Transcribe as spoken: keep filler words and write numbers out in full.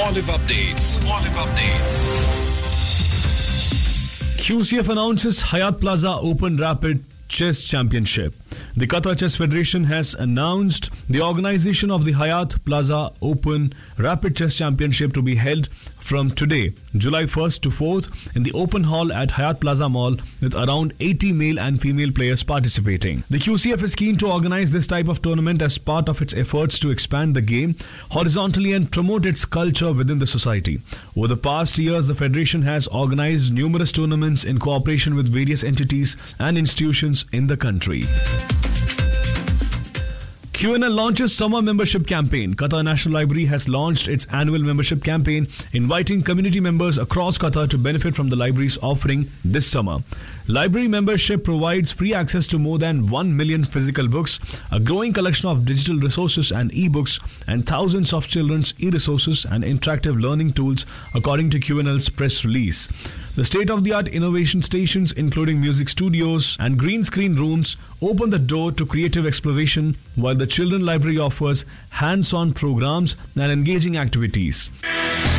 Olive Updates. Olive Updates. Q C F announces Hyatt Plaza Open Rapid Chess Championship. The Qatar Chess Federation has announced the organization of the Hyatt Plaza Open Rapid Chess Championship to be held from today, July first to fourth, in the open hall at Hyatt Plaza Mall, with around eighty male and female players participating. The Q C F is keen to organize this type of tournament as part of its efforts to expand the game horizontally and promote its culture within the society. Over the past years, the Federation has organized numerous tournaments in cooperation with various entities and institutions in the country. Q N L launches summer membership campaign. Qatar National Library has launched its annual membership campaign, inviting community members across Qatar to benefit from the library's offering this summer. Library membership provides free access to more than one million physical books, a growing collection of digital resources and e-books, and thousands of children's e-resources and interactive learning tools, according to Q N L's press release. The state-of-the-art innovation stations, including music studios and green screen rooms, open the door to creative exploration, while the Children Library offers hands-on programs and engaging activities.